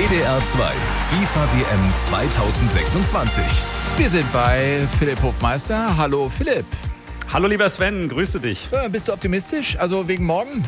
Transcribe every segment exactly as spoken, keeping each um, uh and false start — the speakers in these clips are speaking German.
D R zwei FIFA W M zwanzig sechsundzwanzig. Wir sind bei Philipp Hofmeister. Hallo Philipp. Hallo lieber Sven, grüße dich. Äh, bist du optimistisch? Also wegen morgen?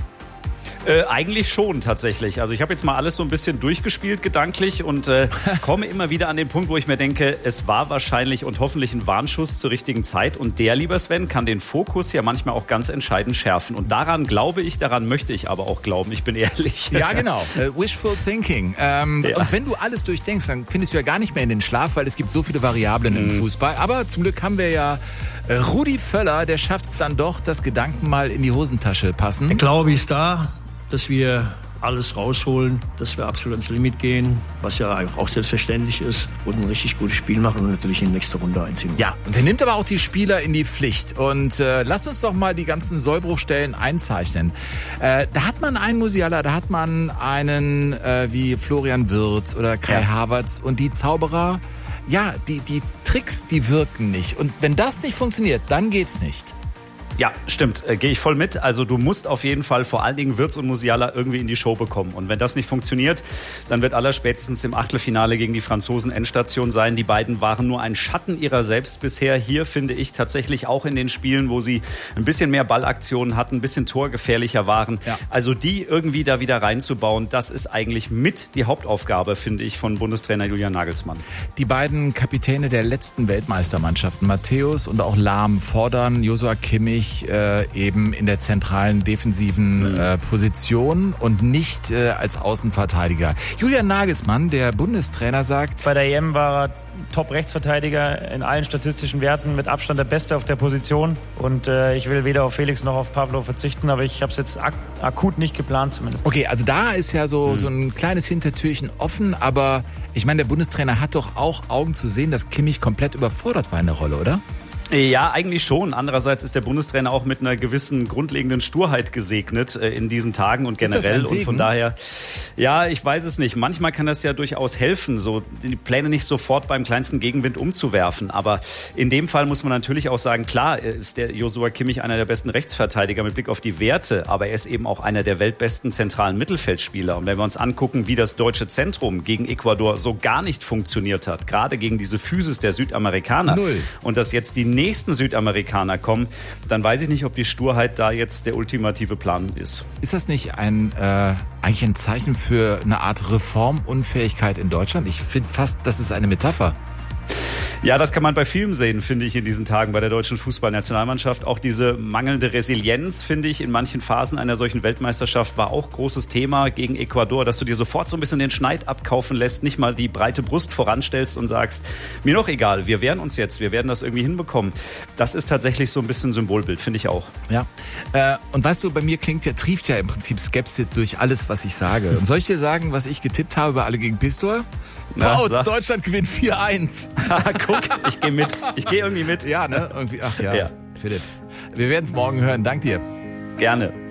Äh, eigentlich schon tatsächlich. Also ich habe jetzt mal alles so ein bisschen durchgespielt gedanklich und äh, komme immer wieder an den Punkt, wo ich mir denke, es war wahrscheinlich und hoffentlich ein Warnschuss zur richtigen Zeit. Und der, lieber Sven, kann den Fokus ja manchmal auch ganz entscheidend schärfen. Und daran glaube ich, daran möchte ich aber auch glauben. Ich bin ehrlich. Ja, genau. Uh, wishful thinking. Ähm, ja. Und wenn du alles durchdenkst, dann findest du ja gar nicht mehr in den Schlaf, weil es gibt so viele Variablen mhm. im Fußball. Aber zum Glück haben wir ja äh, Rudi Völler, der schafft es dann doch, dass Gedanken mal in die Hosentasche passen. Der Glaube ist da, dass wir alles rausholen, dass wir absolut ans Limit gehen, was ja einfach auch selbstverständlich ist, und ein richtig gutes Spiel machen und natürlich in die nächste Runde einziehen. Ja, und er nimmt aber auch die Spieler in die Pflicht. Und äh, lasst uns doch mal die ganzen Sollbruchstellen einzeichnen. Äh, da hat man einen Musiala, da hat man einen äh, wie Florian Wirtz oder Kai ja. Havertz, und die Zauberer, ja, die, die Tricks, die wirken nicht. Und wenn das nicht funktioniert, dann geht's nicht. Ja, stimmt. Äh, Gehe ich voll mit. Also du musst auf jeden Fall vor allen Dingen Wirtz und Musiala irgendwie in die Show bekommen. Und wenn das nicht funktioniert, dann wird allerspätestens im Achtelfinale gegen die Franzosen Endstation sein. Die beiden waren nur ein Schatten ihrer selbst bisher. Hier finde ich tatsächlich auch in den Spielen, wo sie ein bisschen mehr Ballaktionen hatten, ein bisschen torgefährlicher waren. Ja. Also die irgendwie da wieder reinzubauen, das ist eigentlich mit die Hauptaufgabe, finde ich, von Bundestrainer Julian Nagelsmann. Die beiden Kapitäne der letzten Weltmeistermannschaften, Matthäus und auch Lahm, fordern Joshua Kimmich Äh, eben in der zentralen defensiven äh, Position und nicht äh, als Außenverteidiger. Julian Nagelsmann, der Bundestrainer, sagt: Bei der E M war er Top-Rechtsverteidiger in allen statistischen Werten, mit Abstand der Beste auf der Position. Und äh, ich will weder auf Felix noch auf Pablo verzichten, aber ich habe es jetzt ak- akut nicht geplant zumindest. Okay, also da ist ja so, mhm. so ein kleines Hintertürchen offen, aber ich meine, der Bundestrainer hat doch auch Augen zu sehen, dass Kimmich komplett überfordert war in der Rolle, oder? Ja, eigentlich schon. Andererseits ist der Bundestrainer auch mit einer gewissen grundlegenden Sturheit gesegnet äh, in diesen Tagen und generell. Und von daher, ja, ich weiß es nicht. Manchmal kann das ja durchaus helfen, so die Pläne nicht sofort beim kleinsten Gegenwind umzuwerfen. Aber in dem Fall muss man natürlich auch sagen, klar ist der Joshua Kimmich einer der besten Rechtsverteidiger mit Blick auf die Werte, aber er ist eben auch einer der weltbesten zentralen Mittelfeldspieler. Und wenn wir uns angucken, wie das deutsche Zentrum gegen Ecuador so gar nicht funktioniert hat, gerade gegen diese Physis der Südamerikaner, Null. Und dass jetzt die nächsten Südamerikaner kommen, dann weiß ich nicht, ob die Sturheit da jetzt der ultimative Plan ist. Ist das nicht ein äh, eigentlich ein Zeichen für eine Art Reformunfähigkeit in Deutschland? Ich finde fast, das ist eine Metapher. Ja, das kann man bei vielen sehen, finde ich, in diesen Tagen bei der deutschen Fußballnationalmannschaft. Auch diese mangelnde Resilienz, finde ich, in manchen Phasen einer solchen Weltmeisterschaft war auch großes Thema gegen Ecuador, dass du dir sofort so ein bisschen den Schneid abkaufen lässt, nicht mal die breite Brust voranstellst und sagst, mir doch egal, wir wehren uns jetzt, wir werden das irgendwie hinbekommen. Das ist tatsächlich so ein bisschen Symbolbild, finde ich auch. Ja, äh, und weißt du, bei mir klingt ja, trieft ja im Prinzip Skepsis durch alles, was ich sage. Und soll ich dir sagen, was ich getippt habe bei Alle gegen Pistol? Bautz, Deutschland gewinnt vier eins. Guck, ich gehe mit. Ich gehe irgendwie mit. Ja, ne? Irgendwie, ach ja, ja. Philipp. Wir werden es morgen hören. Dank dir. Gerne.